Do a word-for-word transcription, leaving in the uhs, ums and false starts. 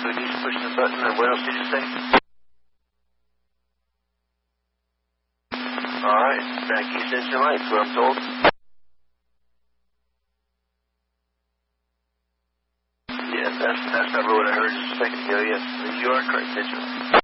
So he's pushing the button, and what else did you say? Alright, back east engine lights, what I'm told. Yeah, that's, that's not what I heard just a second ago, yes. You are correct, did you?